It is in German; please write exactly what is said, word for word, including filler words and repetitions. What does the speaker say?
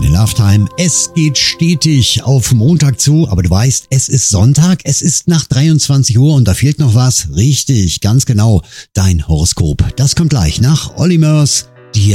Money Love Time. Es geht stetig auf Montag zu, aber du weißt, es ist Sonntag, es ist nach dreiundzwanzig Uhr und da fehlt noch was. Richtig, ganz genau, dein Horoskop. Das kommt gleich nach Olli Mörs